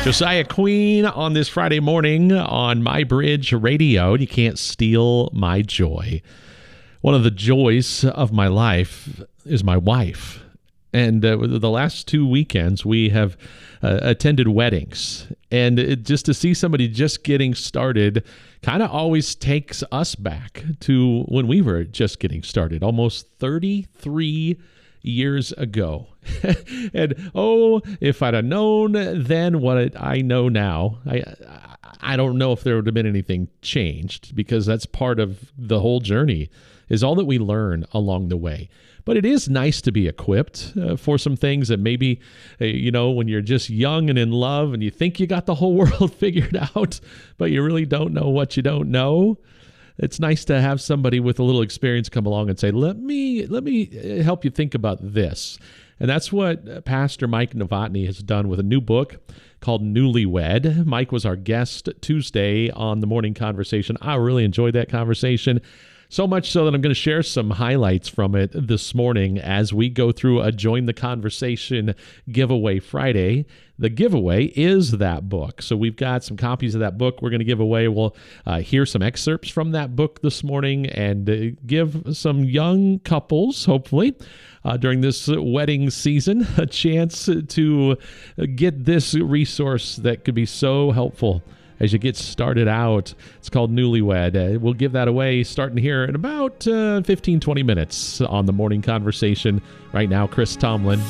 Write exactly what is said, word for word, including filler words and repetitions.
Josiah Queen on this Friday morning on My Bridge Radio. You can't steal my joy. One of the joys of my life is my wife. And uh, the last two weekends, we have uh, attended weddings. And it, just to see somebody just getting started kind of always takes us back to when we were just getting started, almost thirty-three years ago. And oh, if I'd have known then what I know now, I I don't know if there would have been anything changed, because that's part of the whole journey, is all that we learn along the way. But it is nice to be equipped uh, for some things that maybe, uh, you know, when you're just young and in love and you think you got the whole world figured out, but you really don't know what you don't know. It's nice to have somebody with a little experience come along and say, let me let me help you think about this. And that's what Pastor Mike Novotny has done with a new book called Newlywed. Mike was our guest Tuesday on the Morning Conversation. I really enjoyed that conversation. So much so that I'm going to share some highlights from it this morning as we go through a Join the Conversation giveaway Friday. The giveaway is that book. So we've got some copies of that book we're going to give away. We'll uh, hear some excerpts from that book this morning and uh, give some young couples, hopefully, uh, during this wedding season, a chance to get this resource that could be so helpful as you get started out. It's called Newlywed. Uh, we'll give that away starting here in about uh, fifteen, twenty minutes on the Morning Conversation. Right now, Chris Tomlin